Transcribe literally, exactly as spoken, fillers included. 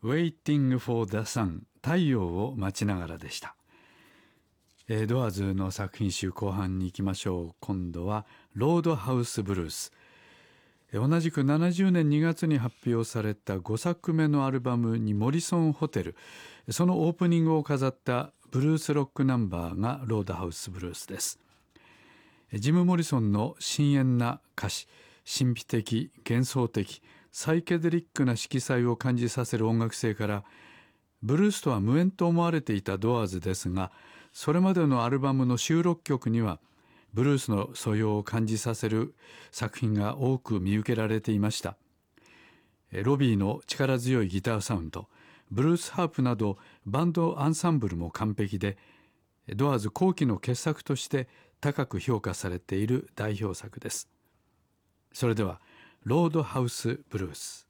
Waiting for the Sun 太陽を待ちながらでした。えー、ドアーズの作品集後半に行きましょう。今度はロードハウスブルース。えー、同じくななじゅうねんにがつに発表されたごさくめのアルバムにモリソンホテル、そのオープニングを飾ったブルースロックナンバーがロードハウスブルースです。ジム・モリソンの深遠な歌詞、神秘的、幻想的、サイケデリックな色彩を感じさせる音楽性から、ブルースとは無縁と思われていたドアーズですが、それまでのアルバムの収録曲にはブルースの素養を感じさせる作品が多く見受けられていました。ロビーの力強いギターサウンド、ブルースハープなどバンドアンサンブルも完璧で、ドアーズ後期の傑作として高く評価されている代表作です。それではロードハウスブルース。